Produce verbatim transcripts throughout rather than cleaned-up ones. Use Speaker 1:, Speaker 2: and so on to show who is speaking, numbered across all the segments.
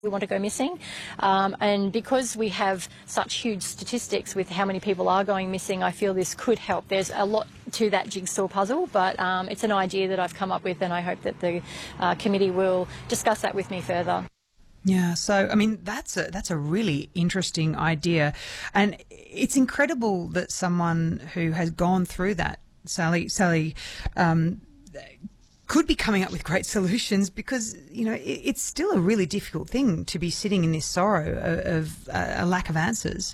Speaker 1: we want to go missing. Um, and because we have such huge statistics with how many people are going missing, I feel this could help. There's a lot to that jigsaw puzzle, but um, it's an idea that I've come up with, and I hope that the uh, committee will discuss that with me further.
Speaker 2: Yeah, so, I mean, that's a, that's a really interesting idea. And it's incredible that someone who has gone through that, Sally, Sally, um, could be coming up with great solutions, because, you know, it, it's still a really difficult thing to be sitting in this sorrow of, of uh, a lack of answers.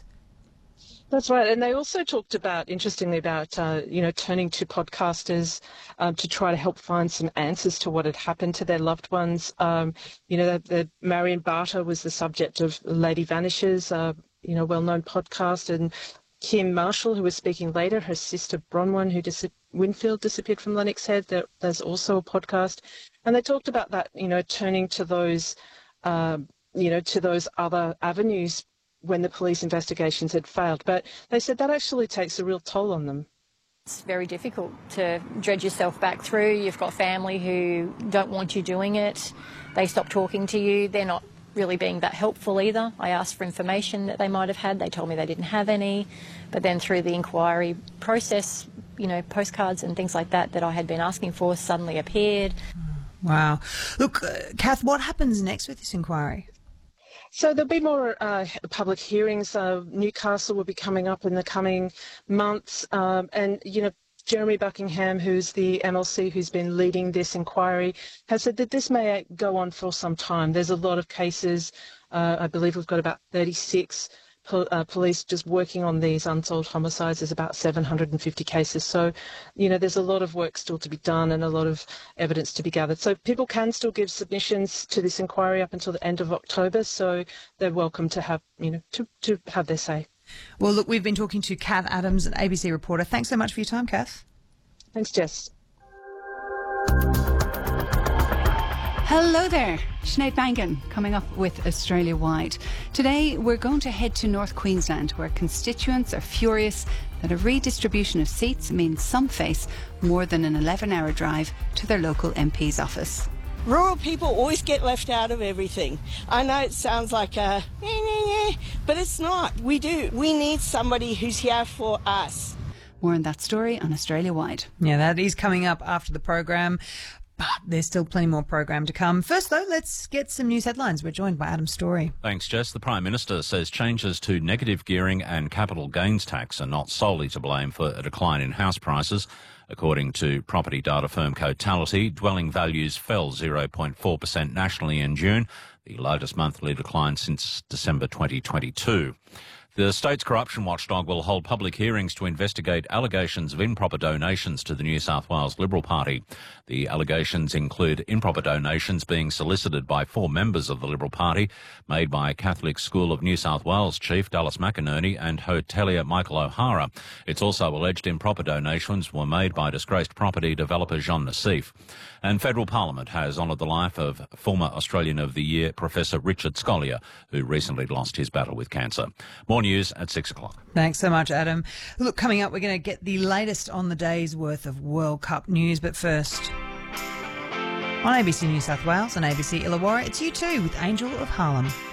Speaker 3: That's right. And they also talked about, interestingly, about, uh, you know, turning to podcasters um, to try to help find some answers to what had happened to their loved ones. Um, you know, the, the Marion Barter was the subject of Lady Vanishes, uh, you know, well-known podcast, and Kim Marshall, who was speaking later, her sister Bronwyn, who dis- Winfield disappeared from Lennox Head. There, there's also a podcast. And they talked about that, you know, turning to those, uh, you know, to those other avenues when the police investigations had failed. But they said that actually takes a real toll on them.
Speaker 1: It's very difficult to dredge yourself back through. You've got family who don't want you doing it. They stop talking to you. They're not really being that helpful either. I asked for information that they might have had. They told me they didn't have any. But then through the inquiry process, you know, postcards and things like that that I had been asking for suddenly appeared.
Speaker 2: Wow. Look, uh, Kath, what happens next with this inquiry?
Speaker 3: So there'll be more uh, public hearings. Uh, Newcastle will be coming up in the coming months. Um, and, you know, Jeremy Buckingham, who's the M L C who's been leading this inquiry, has said that this may go on for some time. There's a lot of cases. Uh, I believe we've got about thirty-six po- uh, police just working on these unsolved homicides. There's about seven hundred fifty cases. So, you know, there's a lot of work still to be done and a lot of evidence to be gathered. So people can still give submissions to this inquiry up until the end of October. So they're welcome to have, you know, to, to have their say.
Speaker 2: Well, look, we've been talking to Kath Adams, an A B C reporter. Thanks so much for your time, Kath.
Speaker 3: Thanks, Jess.
Speaker 4: Hello there, Sinead Mangan coming up with Australia Wide. Today we're going to head to North Queensland, where constituents are furious that a redistribution of seats means some face more than an eleven hour drive to their local M P's office.
Speaker 5: Rural people always get left out of everything. I know it sounds like a, but it's not. We do. We need somebody who's here for us.
Speaker 4: More on that story on Australia Wide.
Speaker 2: Yeah, that is coming up after the program, but there's still plenty more program to come. First, though, let's get some news headlines. We're joined by Adam Story.
Speaker 6: Thanks, Jess. The Prime Minister says changes to negative gearing and capital gains tax are not solely to blame for a decline in house prices. According to property data firm Cotality, dwelling values fell zero point four percent nationally in June, the largest monthly decline since December twenty twenty-two. The state's corruption watchdog will hold public hearings to investigate allegations of improper donations to the New South Wales Liberal Party. The allegations include improper donations being solicited by four members of the Liberal Party, made by Catholic School of New South Wales Chief Dallas McInerney and hotelier Michael O'Hara. It's also alleged improper donations were made by disgraced property developer Jean Nassif. And Federal Parliament has honoured the life of former Australian of the Year Professor Richard Scolyer, who recently lost his battle with cancer. More news at six o'clock.
Speaker 2: Thanks so much, Adam. Look, coming up, we're going to get the latest on the day's worth of World Cup news. But first, on A B C New South Wales and A B C Illawarra, it's U two with Angel of Harlem.